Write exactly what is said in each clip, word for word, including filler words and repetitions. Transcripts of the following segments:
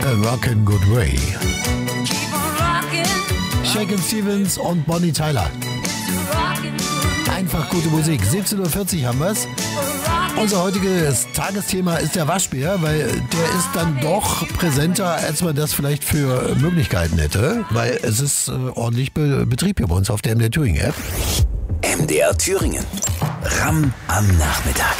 A Rockin' Good Way. Shakin' Stevens und Bonnie Tyler. Einfach gute Musik. siebzehn Uhr vierzig haben wir's. Unser heutiges Tagesthema ist der Waschbär, weil der ist dann doch präsenter, als man das vielleicht für Möglichkeiten hätte, weil es ist äh, ordentlich Be- Betrieb hier bei uns auf der M D R Thüringen App. M D R Thüringen. Ram am Nachmittag.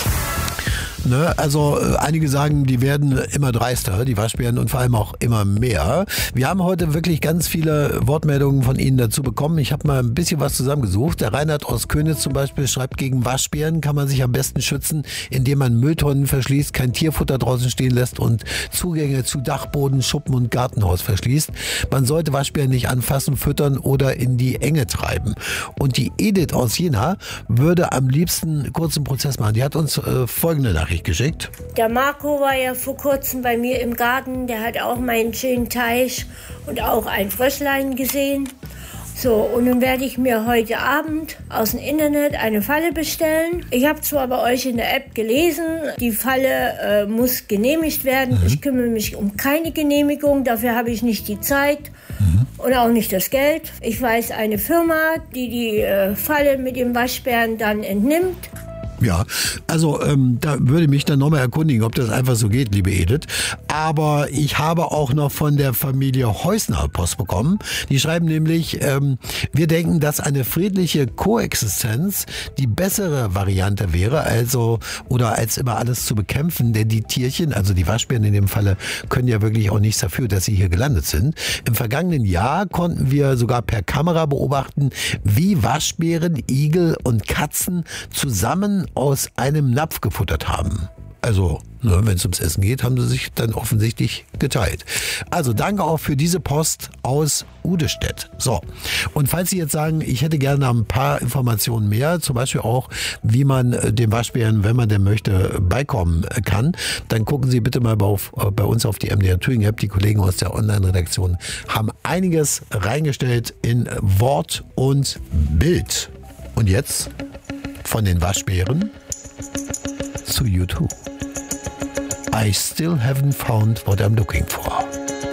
Ne, also äh, einige sagen, die werden immer dreister, die Waschbären, und vor allem auch immer mehr. Wir haben heute wirklich ganz viele Wortmeldungen von Ihnen dazu bekommen. Ich habe mal ein bisschen was zusammengesucht. Der Reinhard aus Köniz zum Beispiel schreibt, gegen Waschbären kann man sich am besten schützen, indem man Mülltonnen verschließt, kein Tierfutter draußen stehen lässt und Zugänge zu Dachboden, Schuppen und Gartenhaus verschließt. Man sollte Waschbären nicht anfassen, füttern oder in die Enge treiben. Und die Edith aus Jena würde am liebsten einen kurzen Prozess machen. Die hat uns äh, folgende Nachricht geschickt. Der Marco war ja vor kurzem bei mir im Garten, der hat auch meinen schönen Teich und auch ein Fröschlein gesehen. So, und nun werde ich mir heute Abend aus dem Internet eine Falle bestellen. Ich habe zwar bei euch in der App gelesen, die Falle äh, muss genehmigt werden. Mhm. Ich kümmere mich um keine Genehmigung, dafür habe ich nicht die Zeit. Mhm. Und auch nicht das Geld. Ich weiß eine Firma, die die äh, Falle mit dem Waschbären dann entnimmt. Ja, also ähm, da würde ich mich dann nochmal erkundigen, ob das einfach so geht, liebe Edith. Aber ich habe auch noch von der Familie Heusner Post bekommen. Die schreiben nämlich, ähm, wir denken, dass eine friedliche Koexistenz die bessere Variante wäre, also oder als immer alles zu bekämpfen, denn die Tierchen, also die Waschbären in dem Falle, können ja wirklich auch nichts dafür, dass sie hier gelandet sind. Im vergangenen Jahr konnten wir sogar per Kamera beobachten, wie Waschbären, Igel und Katzen zusammen aus einem Napf gefuttert haben. Also, ne, wenn es ums Essen geht, haben sie sich dann offensichtlich geteilt. Also danke auch für diese Post aus Udestedt. So, und falls Sie jetzt sagen, ich hätte gerne ein paar Informationen mehr, zum Beispiel auch, wie man dem Waschbären, wenn man denn möchte, beikommen kann, dann gucken Sie bitte mal bei, bei uns auf die M D R Thüringen App. Die Kollegen aus der Online-Redaktion haben einiges reingestellt in Wort und Bild. Und jetzt von den Waschbären zu U zwei. I still haven't found what I'm looking for.